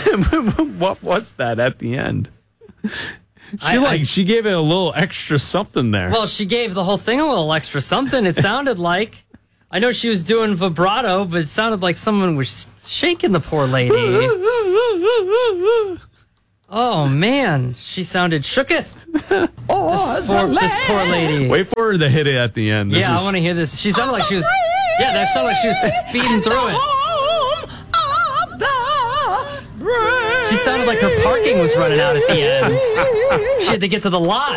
What was that at the end? She gave it a little extra something there. Well, she gave the whole thing a little extra something. It sounded like, I know she was doing vibrato, but it sounded like someone was shaking the poor lady. Oh, man. She sounded shooketh. This poor lady. Wait for her to hit it at the end. I want to hear this. She sounded like she was... Yeah, that sounded like she was speeding through it. She sounded like her parking was running out at the end. She had to get to the lot.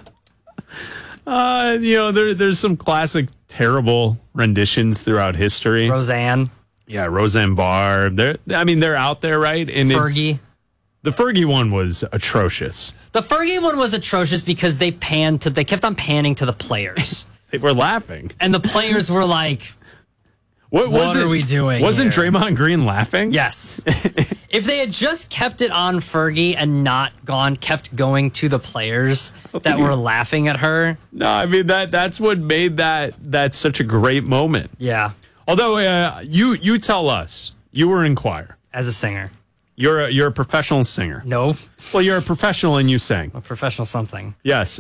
There's some classic terrible renditions throughout history. Roseanne. Yeah, Roseanne Barr. They're out there, right? And Fergie. The Fergie one was atrocious. The Fergie one was atrocious because they kept on panning to the players. They were laughing. And the players were like, what are we doing? Wasn't here? Draymond Green laughing? Yes. If they had just kept it on Fergie and not kept going to the players that were laughing at her. No, I mean that's what made that such a great moment. Yeah. Although you tell us, you were in choir as a singer. You're a professional singer. No. Well, you're a professional and you sang. A professional something. Yes.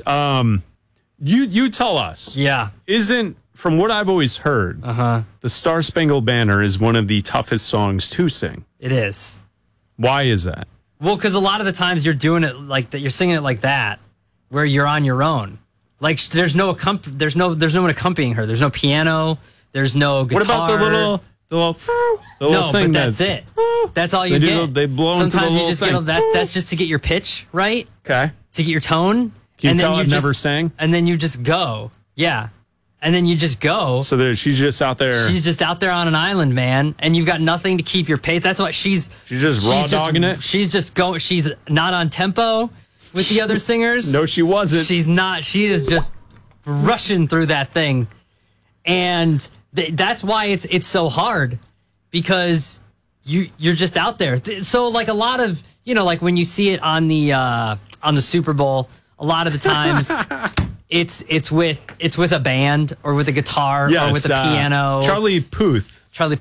You tell us. Yeah. Isn't, from what I've always heard, the Star Spangled Banner is one of the toughest songs to sing. It is. Why is that? Well, because a lot of the times you're doing it like that, you're singing it like that, where you're on your own. Like there's no one accompanying her. There's no piano. There's no guitar. What about the little thing? But that's it. That's all you get. They blow Sometimes into the you just thing. get that. That's just to get your pitch right. Okay. To get your tone. Can you tell I've never sang? And then you just go. Yeah. And then you just go. So she's just out there. She's just out there on an island, man. And you've got nothing to keep your pace. That's why she's just raw dogging it. She's just going. She's not on tempo with the other singers. No, she wasn't. She's not. She is just rushing through that thing. And that's why it's so hard, because you're just out there. So like a lot of, like when you see it on the Super Bowl, a lot of the times it's with a band or with a guitar or with a piano. Charlie Puth.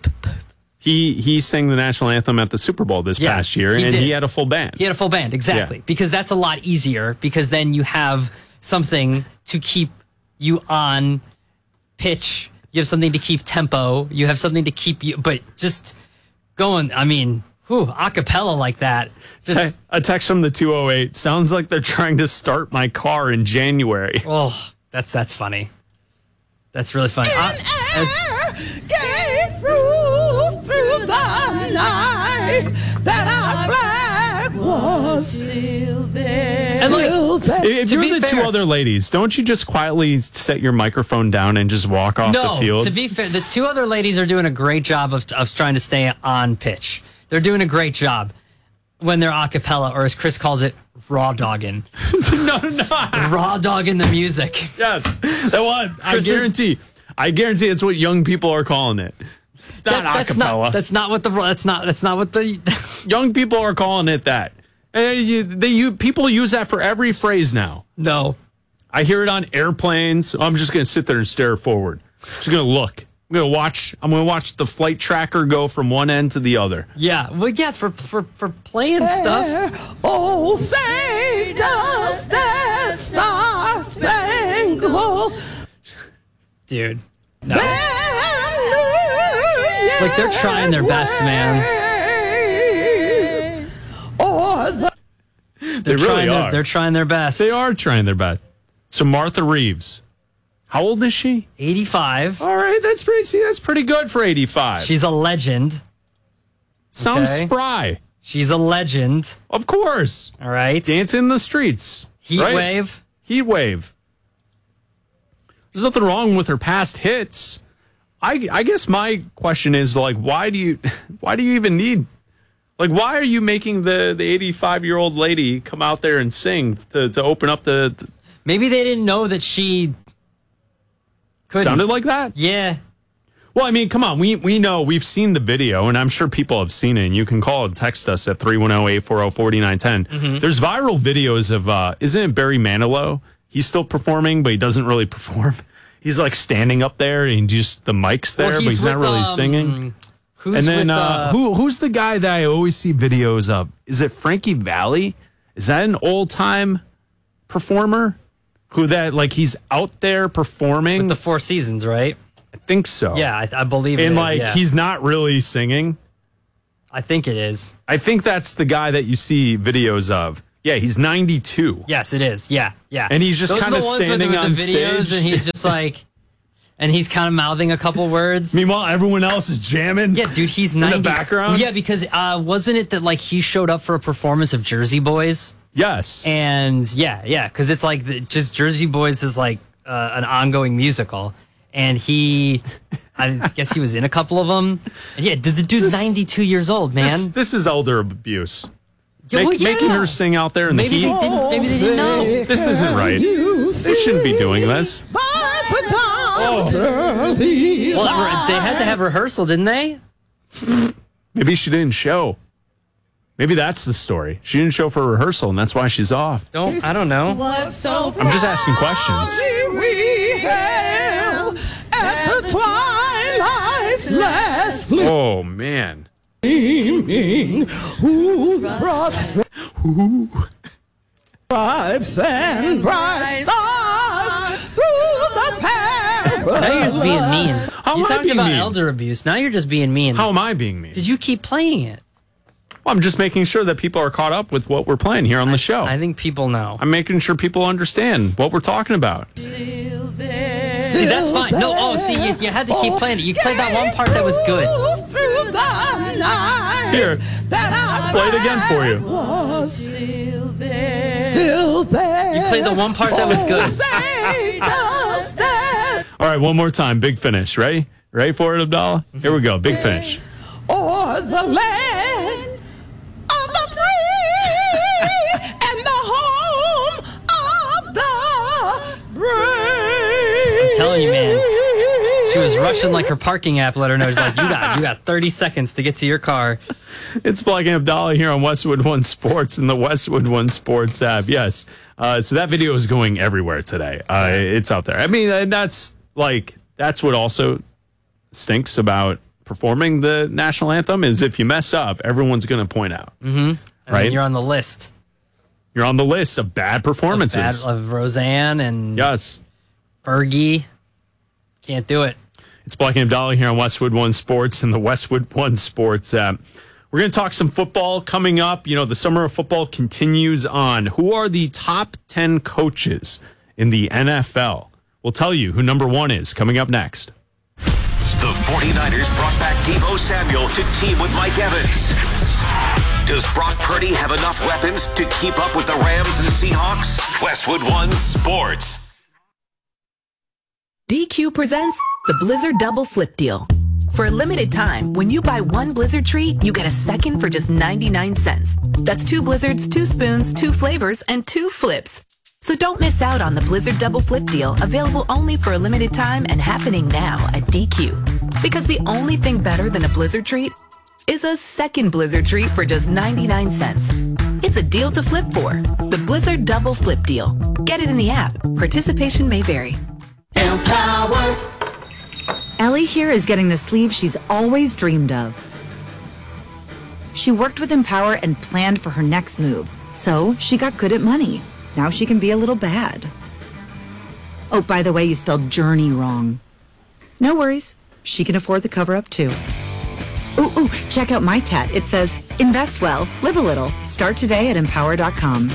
He sang the national anthem at the Super Bowl this past year, and he had a full band. He had a full band, exactly, because that's a lot easier, because then you have something to keep you on pitch. You have something to keep tempo. You have something to keep you, but just going, a cappella like that. A text from the 208. Sounds like they're trying to start my car in January. Oh, that's funny. That's really funny. Gave through the night that our flag was still there. And if you're the two other ladies, don't you just quietly set your microphone down and just walk off the field? No, to be fair, the two other ladies are doing a great job of trying to stay on pitch. They're doing a great job when they're a cappella, or as Chris calls it, raw dogging. No. Raw dogging the music. Yes. That one. I guarantee it's what young people are calling it. That's not what the young people are calling it that. People use that for every phrase now. No. I hear it on airplanes. I'm just going to sit there and stare forward. Just going to look. I'm going to watch the flight tracker go from one end to the other. Yeah. Well, yeah, for playing stuff. Oh, say does that Star Spangled. Dude. No. Like, they're trying their best, man. They really are. They're trying their best. They are trying their best. So Martha Reeves, how old is she? 85. All right, that's pretty good for 85. She's a legend. Sounds spry. She's a legend. Of course. All right. Dance in the streets. Heat Wave. Heat Wave. There's nothing wrong with her past hits. I guess my question is, like, why do you even need, like, why are you making the 85-year-old lady come out there and sing to open up the Maybe they didn't know that she couldn't. Sounded like that? Yeah. Well, I mean, come on. We know. We've seen the video, and I'm sure people have seen it. And you can call and text us at 310-840-4910. Mm-hmm. There's viral videos of, isn't it Barry Manilow? He's still performing, but he doesn't really perform. He's like standing up there, and just the mic's there, but he's not really singing. Who's and then with, who's the guy that I always see videos of? Is it Frankie Valli? Is that an old time performer? Who that like he's out there performing? with the Four Seasons, right? I think so. Yeah, I believe it And is, like yeah. he's not really singing. I think it is. I think that's the guy that you see videos of. Yeah, he's 92. Yes, it is. Yeah. And he's just Those are kinda the ones standing with on the videos, stage. and he's just like, and he's kind of mouthing a couple words. Meanwhile, everyone else is jamming. Yeah, dude, he's 90. the background? Yeah, because wasn't it that like he showed up for a performance of Jersey Boys? Yes. And yeah, because it's like just Jersey Boys is like an ongoing musical, and I guess he was in a couple of them. And yeah, the dude's 92 years old, man. This is elder abuse. Yeah, well, yeah. Making her sing out there in Maybe the they heat. didn't. Maybe they didn't know. This isn't right. They shouldn't be doing this. Well, they had to have rehearsal, didn't they? Maybe she didn't show. Maybe that's the story. She didn't show for rehearsal, and that's why she's off. I don't know. I'm just asking questions. At the twilight's last Oh, man. gleaming, whose broad stripes and bright stars through the perilous. Now you're just being mean. How You am I talked being about mean? elder abuse. Now you're just being mean. How am I being mean? Did you keep playing it? Well, I'm just making sure that people are caught up with what we're playing here on the show. I think people know. I'm making sure people understand what we're talking about. See, that's fine. No, see, you had to keep playing it. You played that one part that was good. Here, play it again for you. Still there. You played the one part that was good. All right, one more time. Big finish. Ready? Ready for it, Abdallah? Here we go. Big finish. Or the land of the free and the home of the brave. I'm telling you, man. She was rushing like her parking app let her know. She's like, you got 30 seconds to get to your car. It's Black and Abdallah here on Westwood One Sports and the Westwood One Sports app. Yes. So that video is going everywhere today. It's out there. I mean, that's what also stinks about performing the national anthem is if you mess up, everyone's going to point out. Mm-hmm. Right? You're on the list. You're on the list of bad performances. Of Roseanne and Yes. Fergie. Can't do it. It's Black and Abdallah here on Westwood One Sports and the Westwood One Sports app. We're going to talk some football coming up. You know, the summer of football continues on. Who are the top 10 coaches in the NFL? We'll tell you who number 1 is coming up next. The 49ers brought back Deebo Samuel to team with Mike Evans. Does Brock Purdy have enough weapons to keep up with the Rams and Seahawks? Westwood One Sports. DQ presents the Blizzard Double Flip Deal. For a limited time, when you buy one Blizzard treat, you get a second for just 99 cents. That's 2 Blizzards, 2 spoons, 2 flavors, and 2 flips. So don't miss out on the Blizzard Double Flip Deal, available only for a limited time and happening now at DQ. Because the only thing better than a Blizzard treat is a second Blizzard treat for just 99 cents. It's a deal to flip for. The Blizzard Double Flip Deal. Get it in the app. Participation may vary. Empowered. Ellie here is getting the sleeve she's always dreamed of. She worked with Empower and planned for her next move, so she got good at money. Now she can be a little bad. Oh, by the way, you spelled journey wrong. No worries. She can afford the cover-up too. Ooh, check out my tat. It says, invest well, live a little. Start today at empower.com.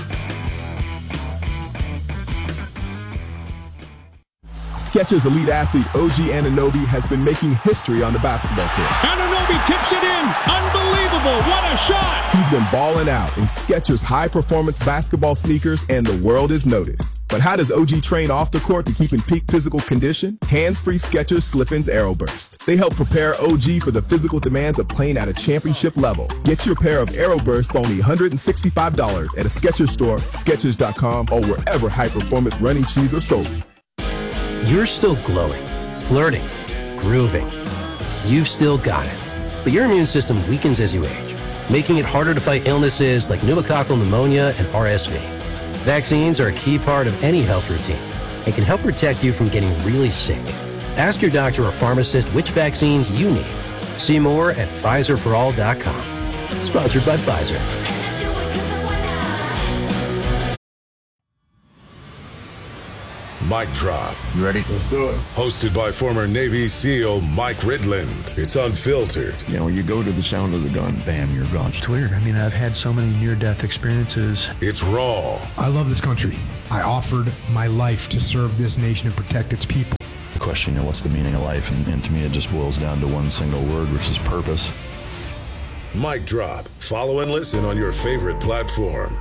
Skechers elite athlete OG Anunoby has been making history on the basketball court. Anunoby tips it in. Unbelievable. What a shot. He's been balling out in Skechers high-performance basketball sneakers, and the world is noticed. But how does OG train off the court to keep in peak physical condition? Hands-free Skechers Slip-ins Aeroburst. They help prepare OG for the physical demands of playing at a championship level. Get your pair of Aeroburst for only $165 at a Skechers store, Skechers.com, or wherever high-performance running shoes are sold. You're still glowing, flirting, grooving. You've still got it. But your immune system weakens as you age, making it harder to fight illnesses like pneumococcal pneumonia and RSV. Vaccines are a key part of any health routine and can help protect you from getting really sick. Ask your doctor or pharmacist which vaccines you need See more at PfizerForAll.com. Sponsored by Pfizer. Mic Drop. You ready? Let's do it. Hosted by former Navy SEAL Mike Ridland. It's unfiltered. You know, you go to the sound of the gun, bam, you're gone. It's weird. I mean, I've had so many near-death experiences. It's raw. I love this country. I offered my life to serve this nation and protect its people. The question, you know, what's the meaning of life? And to me, it just boils down to one single word, which is purpose. Mic Drop. Follow and listen on your favorite platform.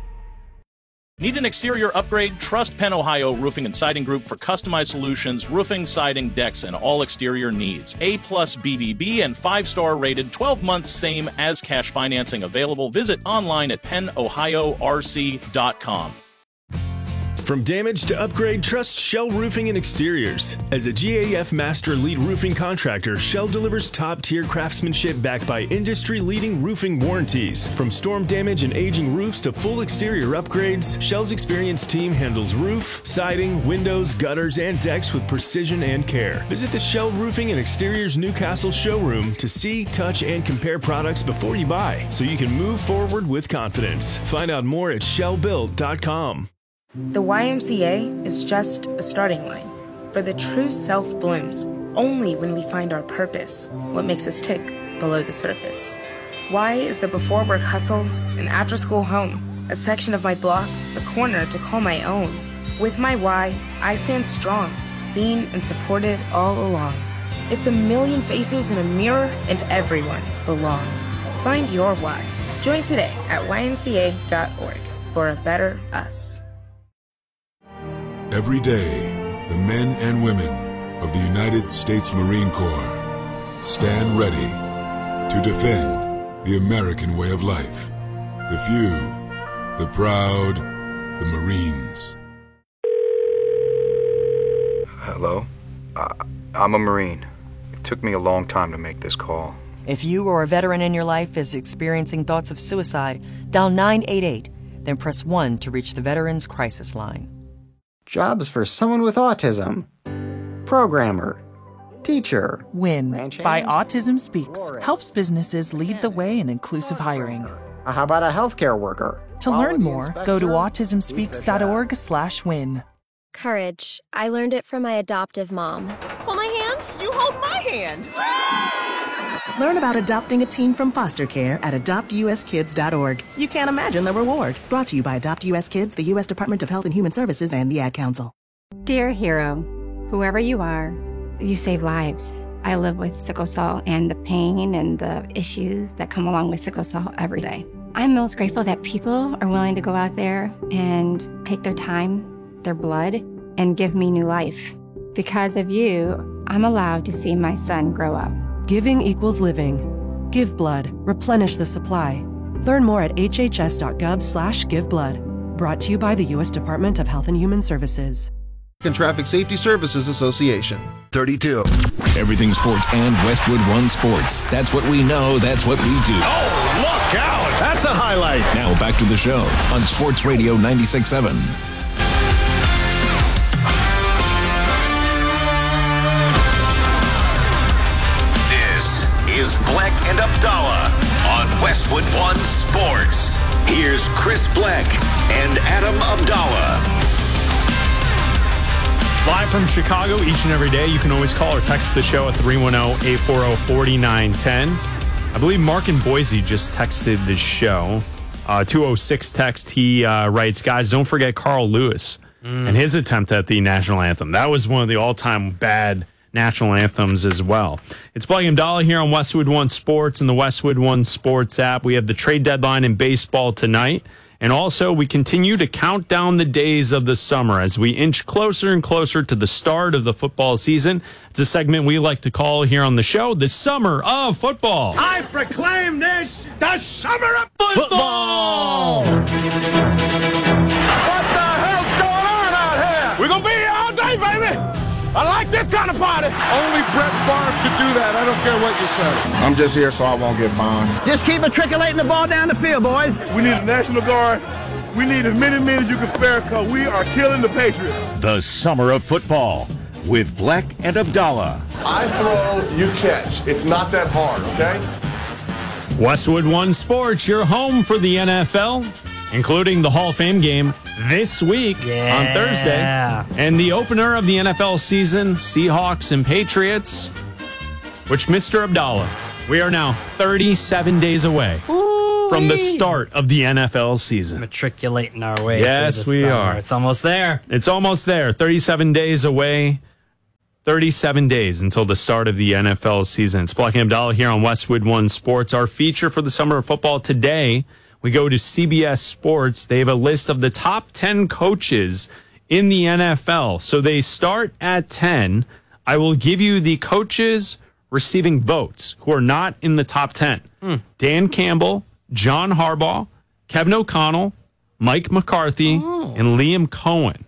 Need an exterior upgrade? Trust Penn Ohio Roofing and Siding Group for customized solutions, roofing, siding, decks, and all exterior needs. A+ BBB and 5-star rated, 12 months same as cash financing available. Visit online at pennohiorc.com. From damage to upgrade, trust Shell Roofing and Exteriors. As a GAF Master Elite roofing contractor, Shell delivers top-tier craftsmanship backed by industry-leading roofing warranties. From storm damage and aging roofs to full exterior upgrades, Shell's experienced team handles roof, siding, windows, gutters, and decks with precision and care. Visit the Shell Roofing and Exteriors Newcastle showroom to see, touch, and compare products before you buy, so you can move forward with confidence. Find out more at shellbuilt.com. The YMCA is just a starting line, for the true self blooms only when we find our purpose, what makes us tick below the surface. Y is the before work hustle, an after school home, a section of my block, a corner to call my own. With my Y, I stand strong, seen and supported all along. It's a million faces in a mirror, and everyone belongs. Find your Y. Join today at ymca.org for a better us. Every day, the men and women of the United States Marine Corps stand ready to defend the American way of life. The few, the proud, the Marines. Hello? I'm a Marine. It took me a long time to make this call. If you or a veteran in your life is experiencing thoughts of suicide, dial 988, then press 1 to reach the Veterans Crisis Line. Jobs for someone with autism. Programmer. Teacher. WIN by Autism Speaks helps businesses lead the way in inclusive hiring. How about a healthcare worker? To learn more, go to autismspeaks.org/win. Courage. I learned it from my adoptive mom. Hold my hand. You hold my hand. Learn about adopting a teen from foster care at adoptuskids.org. You can't imagine the reward. Brought to you by Adopt US Kids, the U.S. Department of Health and Human Services, and the Ad Council. Dear hero, whoever you are, you save lives. I live with sickle cell and the pain and the issues that come along with sickle cell every day. I'm most grateful that people are willing to go out there and take their time, their blood, and give me new life. Because of you, I'm allowed to see my son grow up. Giving equals living. Give blood. Replenish the supply. Learn more at hhs.gov/giveblood. Brought to you by the U.S. Department of Health and Human Services. Traffic Safety Services Association. 32. Everything sports and Westwood One Sports. That's what we know. That's what we do. Oh, look out. That's a highlight. Now back to the show on Sports Radio 96.7. Is Bleck and Abdallah on Westwood One Sports. Here's Chris Bleck and Adam Abdallah. Live from Chicago each and every day. You can always call or text the show at 310-840-4910. I believe Mark in Boise just texted the show. 206 text. He writes, guys, don't forget Carl Lewis and his attempt at the national anthem. That was one of the all-time bad national anthems as well. It's Bleck and Abdallah here on Westwood One Sports and the Westwood One Sports app. We have the trade deadline in baseball tonight. And also, we continue to count down the days of the summer as we inch closer and closer to the start of the football season. It's a segment we like to call here on the show, the Summer of Football. I proclaim this the Summer of Football! What the hell's going on out here? We're going to be here all day, baby! I like this kind of party. Only Brett Favre could do that. I don't care what you say. I'm just here so I won't get fined. Just keep matriculating the ball down the field, boys. We need a National Guard. We need as many men as you can spare because we are killing the Patriots. The Summer of Football. with Black and Abdallah. I throw, you catch. It's not that hard, okay? Westwood One Sports, your home for the NFL, including the Hall of Fame game this week on Thursday. And the opener of the NFL season, Seahawks and Patriots, which, Mr. Abdallah, we are now 37 days away from the start of the NFL season. Matriculating our way. Yes, we are. It's almost there. It's almost there. 37 days away. 37 days until the start of the NFL season. It's Black and Abdallah here on Westwood One Sports. Our feature for the summer of football today, we go to CBS Sports. They have a list of the top 10 coaches in the NFL. So they start at 10. I will give you the coaches receiving votes who are not in the top 10. Dan Campbell, John Harbaugh, Kevin O'Connell, Mike McCarthy, and Liam Cohen.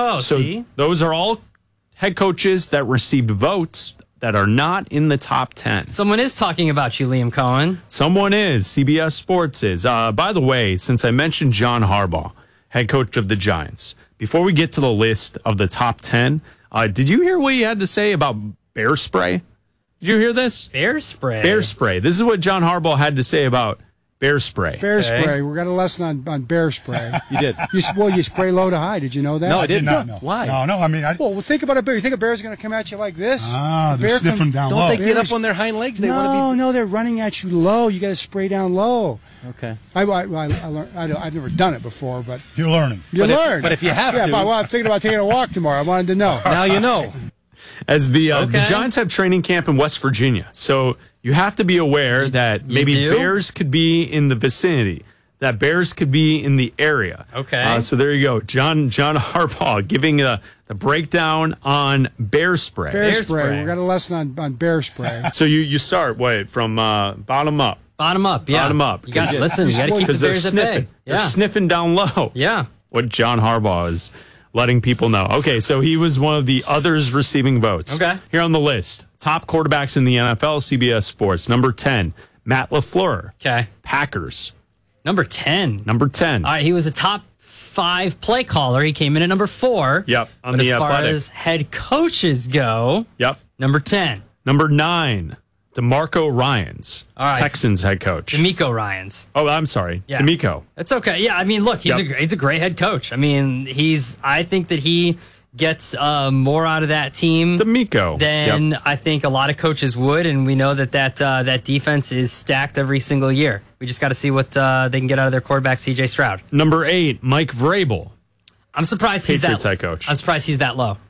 So those are all head coaches that received votes that are not in the top 10. Someone is talking about you, Liam Cohen. Someone is. CBS Sports is. By the way, since I mentioned John Harbaugh, head coach of the Giants, before we get to the list of the top 10, did you hear what he had to say about bear spray? Did you hear this? Bear spray? Bear spray. This is what John Harbaugh had to say about bear spray. Bear spray. We got a lesson on bear spray. You did. You spray low to high. Did you know that? No, I did not know. Why? No. I mean, well, think about a bear. You think a bear's going to come at you like this? They're sniffing down low. Don't they get up on their hind legs? They want to be. No, they're running at you low. You got to spray down low. Okay. I learned. I've never done it before, but you're learning. But if you have to, I'm thinking about taking a walk tomorrow. I wanted to know. Now you know. As the Giants have training camp in West Virginia, so you have to be aware that maybe bears could be in the vicinity, that bears could be in the area. Okay. So there you go. John Harbaugh giving the breakdown on bear spray. Bear spray. We got a lesson on bear spray. So you start, from bottom up. Bottom up, yeah. Bottom up. You got to listen. You got to keep the bears at bay. They're sniffing down low. Yeah. What John Harbaugh is letting people know. Okay, so he was one of the others receiving votes. Okay. Here on the list, top quarterbacks in the NFL, CBS Sports. Number 10, Matt LaFleur. Okay. Packers. Number 10. Number 10. All right, he was a top 5 play caller. He came in at number 4. Yep. But as far as head coaches go, number 10. Number 9, DeMarco Ryans, Texans head coach. DeMeco Ryans. Oh, I'm sorry. Yeah. DeMeco. It's okay. Yeah, I mean, look, he's a great head coach. I mean, I think that he gets more out of that team DeMeco. than I think a lot of coaches would, and we know that defense is stacked every single year. We just got to see what they can get out of their quarterback, C.J. Stroud. Number 8, Mike Vrabel. I'm surprised Patriots head coach. I'm surprised he's that low.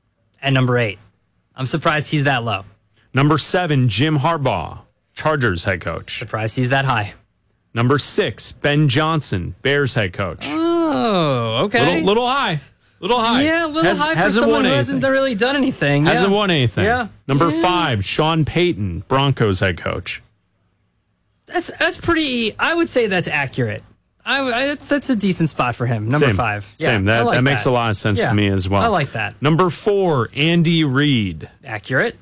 At number 8. I'm surprised he's that low. Number 7, Jim Harbaugh, Chargers head coach. Surprised he's that high. Number 6, Ben Johnson, Bears head coach. Oh, okay. Little high. Little high. Yeah, a little high for someone who hasn't really done anything. Hasn't won anything. Yeah. Number 5, Sean Payton, Broncos head coach. That's pretty. I would say that's accurate. That's a decent spot for him. Number 5. Same. Yeah, that makes a lot of sense to me as well. I like that. Number 4, Andy Reid. Accurate.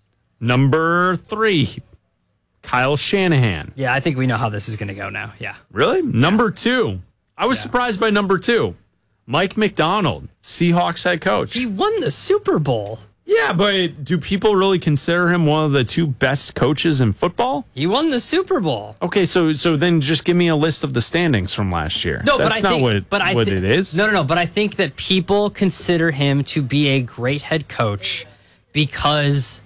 Number 3, Kyle Shanahan. Yeah, I think we know how this is going to go now. Yeah. Really? Number 2. I was surprised by number 2. Mike McDonald, Seahawks head coach. He won the Super Bowl. Yeah, but do people really consider him one of the 2 best coaches in football? He won the Super Bowl. Okay, so then just give me a list of the standings from last year. No, That's not what it is. No. But I think that people consider him to be a great head coach because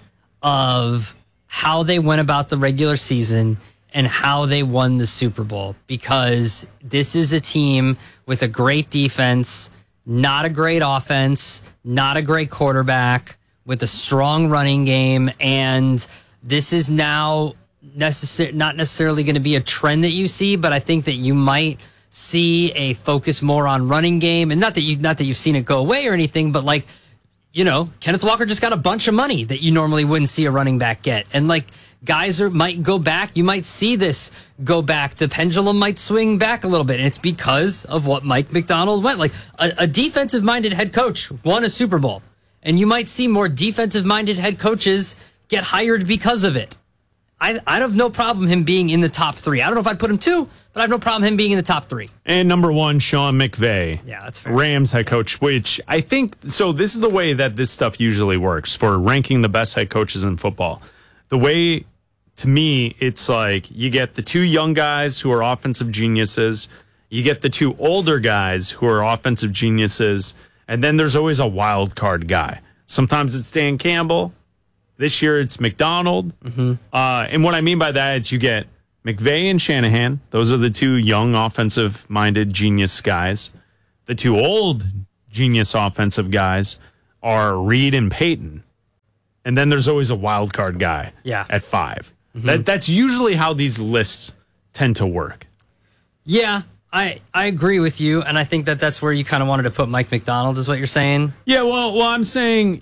of how they went about the regular season and how they won the Super Bowl. Because this is a team with a great defense, not a great offense, not a great quarterback, with a strong running game, and this is now not necessarily going to be a trend that you see, but I think that you might see a focus more on running game, and not that you've seen it go away or anything, but Kenneth Walker just got a bunch of money that you normally wouldn't see a running back get, and guys might go back. You might see this go back. The pendulum might swing back a little bit, and it's because of what Mike McDonald went. A defensive-minded head coach won a Super Bowl. And you might see more defensive-minded head coaches get hired because of it. I'd have no problem him being in the top 3. I don't know if I'd put him 2, but I have no problem him being in the top 3. And number 1, Sean McVay. Yeah, that's fair. Rams head coach, which I think, so this is the way that this stuff usually works for ranking the best head coaches in football. The way, to me, it's like you get the 2 young guys who are offensive geniuses, you get the 2 older guys who are offensive geniuses, and then there's always a wild card guy. Sometimes it's Dan Campbell. This year it's McDonald. Mm-hmm. And what I mean by that is you get McVay and Shanahan. Those are the 2 young offensive-minded genius guys. The 2 old genius offensive guys are Reed and Payton. And then there's always a wild card guy at 5. Mm-hmm. That's usually how these lists tend to work. Yeah, I agree with you, and I think that's where you kind of wanted to put Mike McDonald, is what you're saying? Yeah, well, I'm saying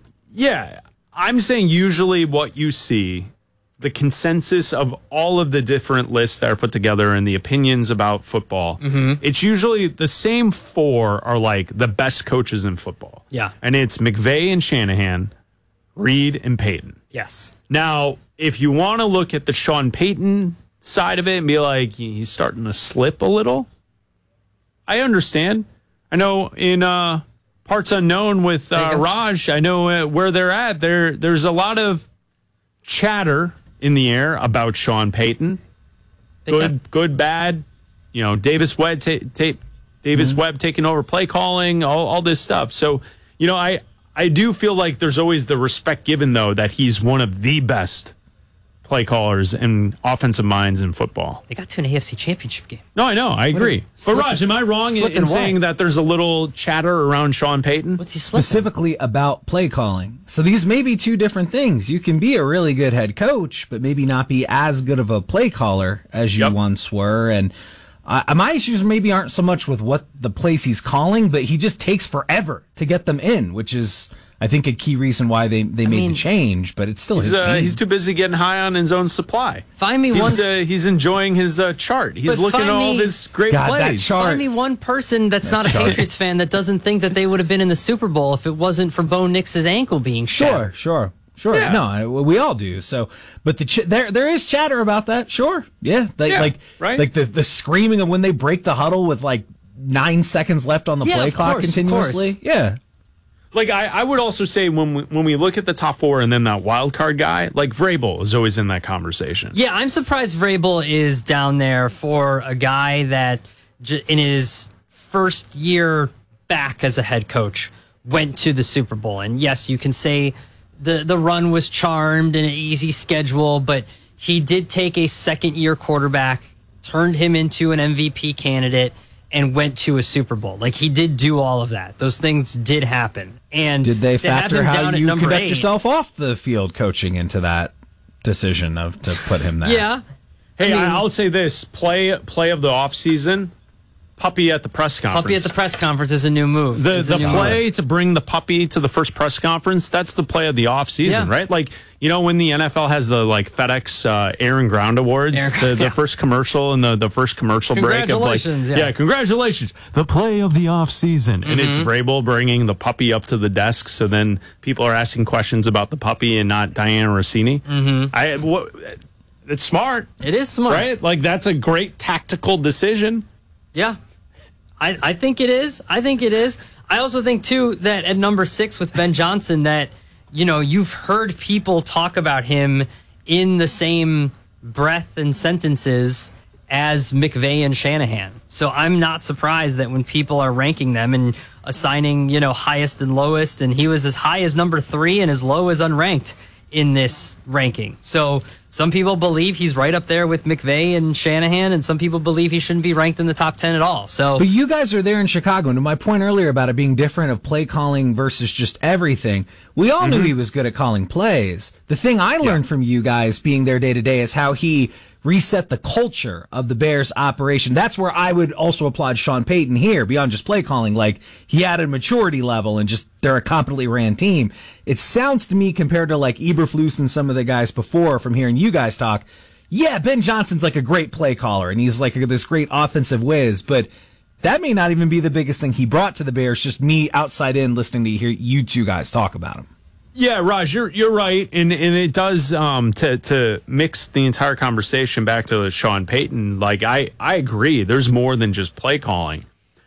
usually what you see, the consensus of all of the different lists that are put together and the opinions about football, it's usually the same 4 are like the best coaches in football. Yeah. And it's McVay and Shanahan, Reed and Payton. Yes. Now, if you want to look at the Sean Payton side of it and be like, he's starting to slip a little, I understand. I know in Parts Unknown with Raj, I know where they're at. There's a lot of chatter in the air about Sean Payton. Good, bad. You know, Davis Webb taking over play calling, all this stuff. So, you know, I do feel like there's always the respect given, though, that he's one of the best play callers and offensive minds in football. They got to an AFC Championship game. No, I know. I agree. But Raj, am I wrong in saying that there's a little chatter around Sean Payton? What's he slipping? Specifically about play calling. So these may be 2 different things. You can be a really good head coach, but maybe not be as good of a play caller as you once were. And my issues maybe aren't so much with what the plays he's calling, but he just takes forever to get them in, which is, I think, a key reason why they made the change, but it's still his team. He's too busy getting high on his own supply. Find me he's enjoying his chart. He's looking at all of his great plays. Find me one person that's not a Patriots fan that doesn't think that they would have been in the Super Bowl if it wasn't for Bo Nix's ankle being shattered. Sure. Yeah. No, we all do. So, but there is chatter about that. Sure. Yeah. Like the screaming of when they break the huddle with like 9 seconds left on the play clock continuously. Yeah. Like I would also say when we look at the top 4 and then that wild card guy, like Vrabel is always in that conversation. Yeah, I'm surprised Vrabel is down there for a guy that in his first year back as a head coach went to the Super Bowl. And yes, you can say the run was charmed and an easy schedule, but he did take a second-year quarterback, turned him into an MVP candidate, and went to a Super Bowl. Like, he did do all of that. Those things did happen. And did they factor how you conduct 8, yourself off the field coaching into that decision to put him there? Yeah. Hey, I'll say this. Play of the offseason, puppy at the press conference. Puppy at the press conference is a new move. The play to bring the puppy to the first press conference, that's the play of the offseason, right? Like, you know, when the NFL has the FedEx Air and Ground Awards, the first commercial and the first commercial break of congratulations, the play of the offseason. And it's Vrabel bringing the puppy up to the desk, so then people are asking questions about the puppy and not Diana Rossini. It's smart. It is smart. Right? Like, that's a great tactical decision. Yeah. I think it is. I also think, too, that at number 6 with Ben Johnson, that, you know, you've heard people talk about him in the same breath and sentences as McVay and Shanahan. So I'm not surprised that when people are ranking them and assigning, you know, highest and lowest, and he was as high as number 3 and as low as unranked in this ranking. So some people believe he's right up there with McVay and Shanahan, and some people believe he shouldn't be ranked in the top 10 at all. So, but you guys are there in Chicago, and to my point earlier about it being different of play calling versus just everything, we all knew he was good at calling plays. The thing I learned from you guys being there day to day is how he reset the culture of the Bears operation. That's where I would also applaud Sean Payton here, beyond just play calling. Like, he added maturity level and just, they're a competently ran team. It sounds to me, compared to like Eberflus and some of the guys before from hearing you guys talk, yeah, Ben Johnson's like a great play caller and he's like this great offensive whiz, but that may not even be the biggest thing he brought to the Bears, just me outside in listening to hear you two guys talk about him. Yeah, Raj, you're right, and it does to mix the entire conversation back to Sean Payton. Like I agree, there's more than just play calling.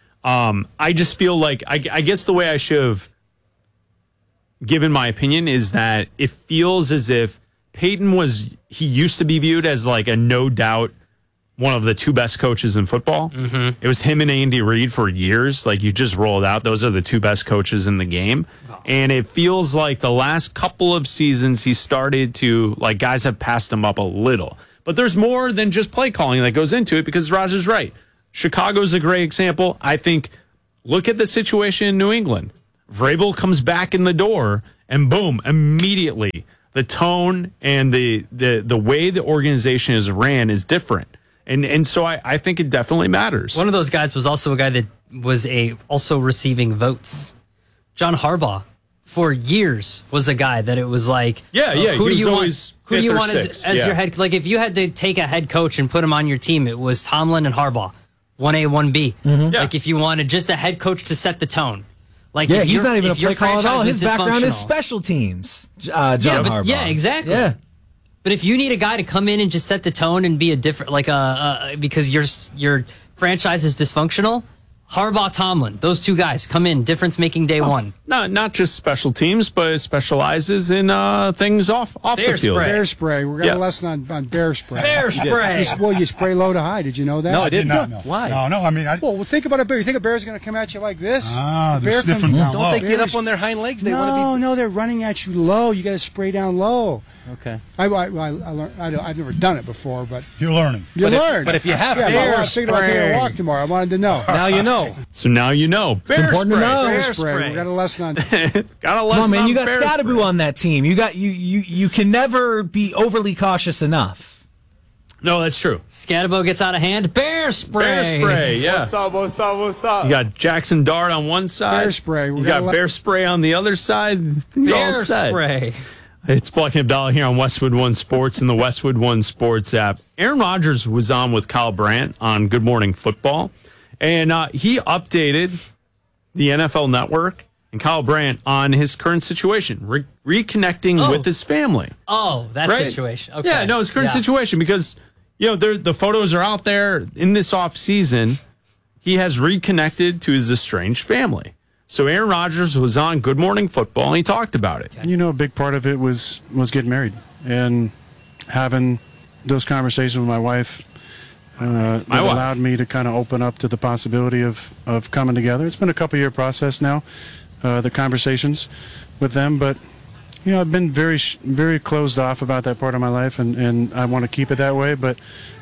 I just feel like I guess the way I should have given my opinion is that it feels as if Payton he used to be viewed as like a no doubt one of the two best coaches in football. Mm-hmm. It was him and Andy Reid for years. Like you just rolled out. Those are the two best coaches in the game. Oh. And it feels like the last couple of seasons he started to, like, guys have passed him up a little. But there's more than just play calling that goes into it because Raj is right. Chicago's a great example. I think, look at the situation in New England. Vrabel comes back in the door and boom, immediately the tone and the way the organization is ran is different. And so I think it definitely matters. One of those guys was also a guy that was also receiving votes. John Harbaugh, for years, was a guy that it was like, who do you want as your head? Like if you had to take a head coach and put him on your team, it was Tomlin and Harbaugh, 1A, 1B. Mm-hmm. Like if you wanted just a head coach to set the tone. Like he's not even a play call at all. His background is special teams. John Harbaugh. Yeah, exactly. Yeah. But if you need a guy to come in and just set the tone and be a different, like because your franchise is dysfunctional, Harbaugh, Tomlin, those two guys come in, difference making day one. Not just special teams, but specializes in things off the field. Bear spray. We're got a lesson on bear spray. Bear spray. You spray low to high. Did you know that? No, I did not. No. Why? No. I mean, well, think about a bear. You think a bear's going to come at you like this? Bear comes down. Don't they get up on their hind legs? They No, they're running at you low. You got to spray down low. Okay. I learned. I've never done it before, but you're learning. But if you have to, I was thinking about taking a walk tomorrow. I wanted to know. Now you know. So now you know. It's important to know. Bear spray. We got a lesson on. Got a lesson. Come on, man. You got bear Scatterboo spray. on that team. You can never be overly cautious enough. No, that's true. Scatterboo gets out of hand. Bear spray. Bear spray. Yeah. What's up? You got Jackson Dart on one side. Bear spray. You got bear spray on the other side. Bear spray. It's Black and Abdallah here on Westwood One Sports and the Westwood One Sports app. Aaron Rodgers was on with Kyle Brandt on Good Morning Football, and he updated the NFL Network and Kyle Brandt on his current situation, reconnecting with his family. Oh, that situation. Okay. Yeah, no, his current situation because the photos are out there in this off season. He has reconnected to his estranged family. So Aaron Rodgers was on Good Morning Football, and he talked about it. A big part of it was getting married and having those conversations with my wife. That allowed me to kind of open up to the possibility of coming together. It's been a couple-year process now, the conversations with them, but I've been very, very closed off about that part of my life, and I want to keep it that way. But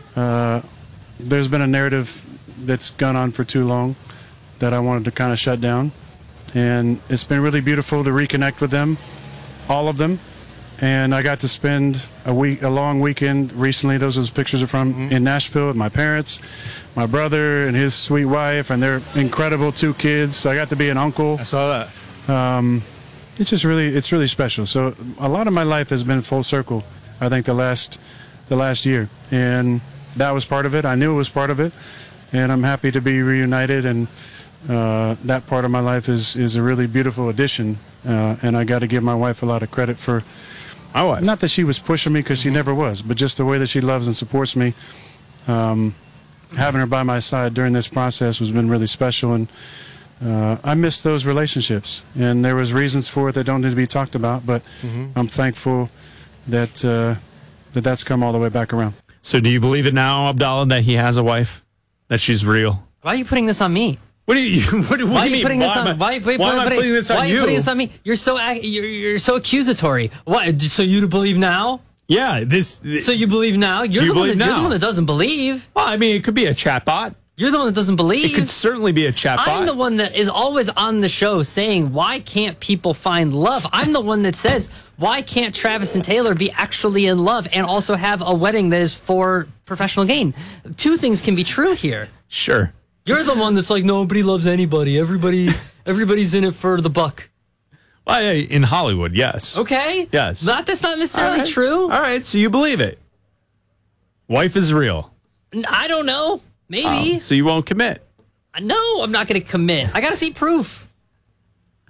there's been a narrative that's gone on for too long that I wanted to kind of shut down. And it's been really beautiful to reconnect with them, all of them. And I got to spend a long weekend recently. Those pictures are from in Nashville with my parents, my brother and his sweet wife, and their incredible two kids. So I got to be an uncle. I saw that. It's really special. So a lot of my life has been full circle. I think the last year, and that was part of it. I knew it was part of it, and I'm happy to be reunited. And that part of my life is a really beautiful addition, and I got to give my wife a lot of credit for my wife. Not that she was pushing me, because she never was, but just the way that she loves and supports me. Having her by my side during this process has been really special, and I miss those relationships. And there was reasons for it that don't need to be talked about, but I'm thankful that that's come all the way back around. So do you believe it now, Abdallah, that he has a wife, that she's real? Why are you putting this on me? What do you mean? Why are you putting this on you? You're so accusatory. What? So you believe now? Yeah. So you believe now? You're the one that doesn't believe. Well, I mean, it could be a chatbot. You're the one that doesn't believe. It could certainly be a chatbot. I'm the one that is always on the show saying, why can't people find love? I'm the one that says, why can't Travis and Taylor be actually in love and also have a wedding that is for professional gain? Two things can be true here. Sure. You're the one that's like, nobody loves anybody. Everybody's in it for the buck. Well, in Hollywood, yes. Okay. Yes. That's not necessarily true. All right, so you believe it. Wife is real. I don't know. Maybe. So you won't commit. No, I'm not going to commit. I got to see proof.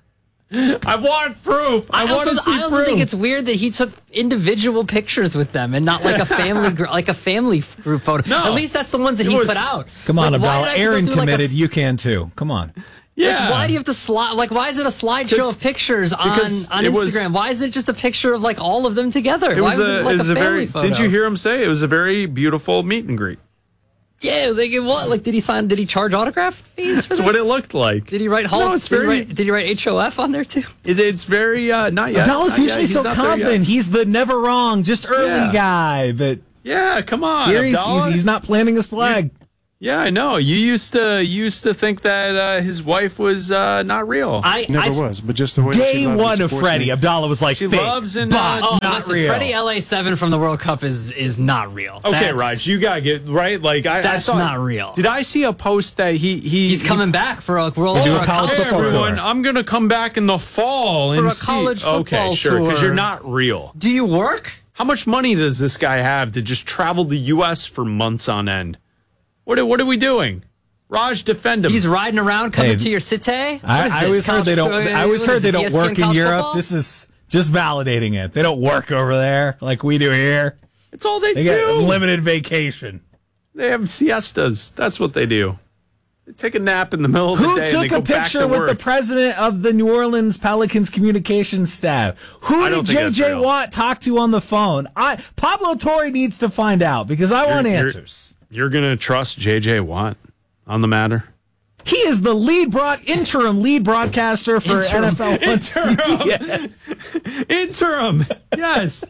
I want proof. I want to see proof. I also think it's weird that he took individual pictures with them and not like a family group photo. No. At least that's the ones that he put out. Come on, Like, why did Abdallah. I have to go Aaron through, like, committed. You can too. Come on. Yeah. Like, why do you have to slide? Like, why is it a slideshow of pictures on Instagram? Why isn't it just a picture of like all of them together? Why was it like a family photo? Didn't you hear him say it was a very beautiful meet and greet? Yeah, like it was. Like, did he charge autograph fees for this? That's what it looked like. Did he write Hall? No, it's very. Did he write HOF on there too? It's very not yet. Abdallah's usually so confident. He's the never wrong, just early guy. But yeah, come on. Here he's not planting his flag. Yeah, I know. You used to think that his wife was not real. Never was, but just the way day she loves one the of sports Freddie, league. Abdallah was like, She fake, loves and but not listen, real. Freddie LA7 from the World Cup is not real. Okay, Raj, you gotta get right. Like that's not real. Did I see a post that he's coming back for a World do a for college football everyone, tour. I'm gonna come back in the fall For and a see. college football okay, sure, because tour. you're not real. Do you work? How much money does this guy have to just travel the U.S. for months on end? What are we doing? Raj, defend him. He's riding around coming to your city. I always heard they don't. I always heard they don't work in Europe. Football? This is just validating it. They don't work over there like we do here. It's all they do. Get limited vacation. They have siestas. That's what they do. They take a nap in the middle of the Who day and they took go a back to picture with work. the president of the New Orleans Pelicans communications staff? Who I did don't think that's J.J. real. Watt talk to on the phone? Pablo Torre needs to find out because I want answers. You're going to trust J.J. Watt on the matter? He is the interim lead broadcaster for NFL on CBS. Interim. Yes.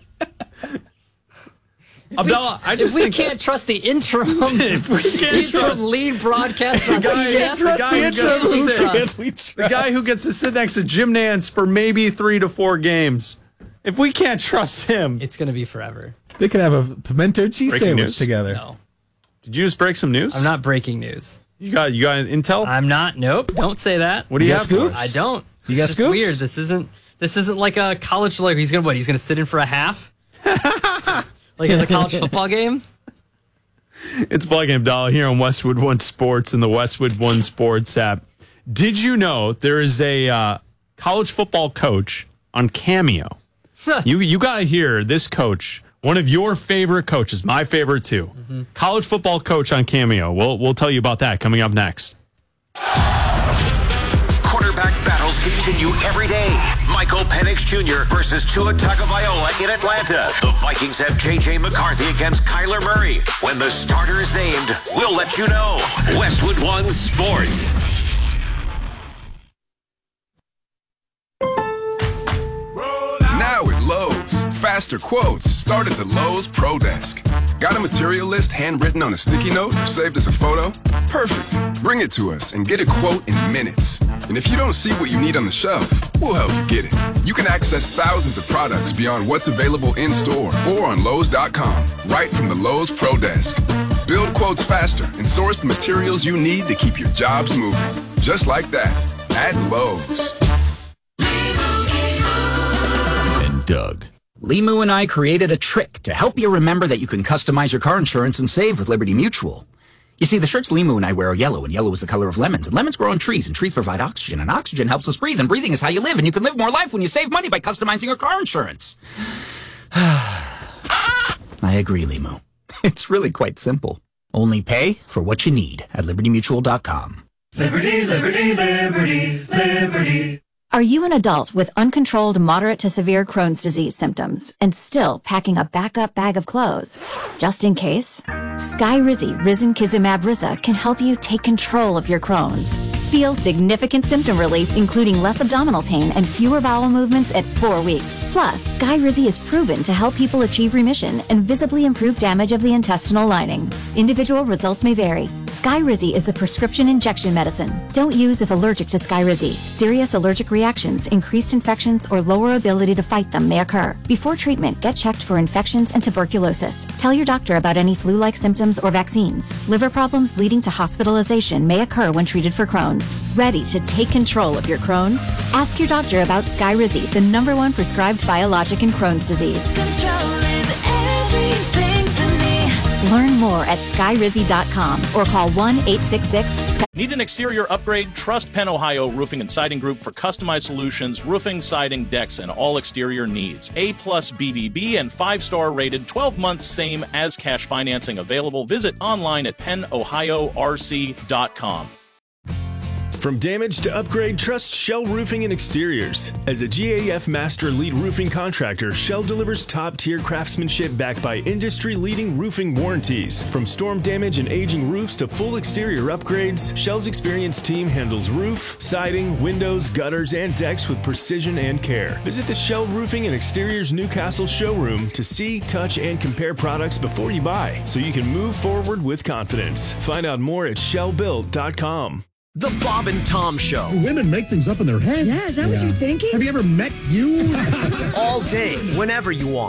Abdallah, I just we can't trust the interim. Lead broadcaster on CBS. The guy who gets to sit next to Jim Nantz for maybe 3 to 4 games. If we can't trust him, it's going to be forever. They could have a pimento cheese Breaking sandwich news? together. No. Did you just break some news? I'm not breaking news. You got intel? I'm not. Nope. Don't say that. What do you have? scoops? I don't. You got It's scoops? weird. This isn't like a college. Like he's gonna sit in for a half. Like it's a college football game. It's Blake and Abdallah here on Westwood One Sports and the Westwood One Sports app. Did you know there is a college football coach on Cameo? You got to hear this coach. One of your favorite coaches, my favorite too. Mm-hmm. College football coach on Cameo. We'll tell you about that coming up next. Quarterback battles continue every day. Michael Penix Jr. versus Tua Tagovailoa in Atlanta. The Vikings have J.J. McCarthy against Kyler Murray. When the starter is named, we'll let you know. Westwood One Sports. Now at Lowe's, faster quotes start at the Lowe's Pro Desk. Got a material list handwritten on a sticky note or saved as a photo? Perfect. Bring it to us and get a quote in minutes. And if you don't see what you need on the shelf, we'll help you get it. You can access thousands of products beyond what's available in store or on Lowe's.com, right from the Lowe's Pro Desk. Build quotes faster and source the materials you need to keep your jobs moving. Just like that, at Lowe's. Doug. Limu and I created a trick to help you remember that you can customize your car insurance and save with Liberty Mutual. You see, the shirts Limu and I wear are yellow, and yellow is the color of lemons, and lemons grow on trees, and trees provide oxygen, and oxygen helps us breathe, and breathing is how you live, and you can live more life when you save money by customizing your car insurance. I agree, Limu. It's really quite simple. Only pay for what you need at LibertyMutual.com. Liberty, liberty, liberty, liberty. Are you an adult with uncontrolled moderate to severe Crohn's disease symptoms and still packing a backup bag of clothes? Just in case? Skyrizi Risankizumab Riza can help you take control of your Crohn's. Feel significant symptom relief, including less abdominal pain and fewer bowel movements at 4 weeks. Plus, Skyrizi is proven to help people achieve remission and visibly improve damage of the intestinal lining. Individual results may vary. Skyrizi is a prescription injection medicine. Don't use if allergic to Skyrizi. Serious allergic reactions, increased infections, or lower ability to fight them may occur. Before treatment, get checked for infections and tuberculosis. Tell your doctor about any flu-like symptoms or vaccines. Liver problems leading to hospitalization may occur when treated for Crohn's. Ready to take control of your Crohn's? Ask your doctor about Skyrizi, the #1 prescribed biologic in Crohn's disease. Control is everything to me. Learn more at skyrizzy.com or call 1-866-SKY. Need an exterior upgrade? Trust Penn Ohio Roofing and Siding Group for customized solutions, roofing, siding, decks, and all exterior needs. A+ BBB and 5-star rated, 12 months same as cash financing available. Visit online at pennohiorc.com. From damage to upgrade, trust Shell Roofing and Exteriors. As a GAF Master Lead Roofing Contractor, Shell delivers top-tier craftsmanship backed by industry-leading roofing warranties. From storm damage and aging roofs to full exterior upgrades, Shell's experienced team handles roof, siding, windows, gutters, and decks with precision and care. Visit the Shell Roofing and Exteriors Newcastle showroom to see, touch, and compare products before you buy, so you can move forward with confidence. Find out more at shellbuilt.com. The Bob and Tom Show. Do women make things up in their head? Yeah, is that what you're thinking? Have you ever met you? All day, whenever you want.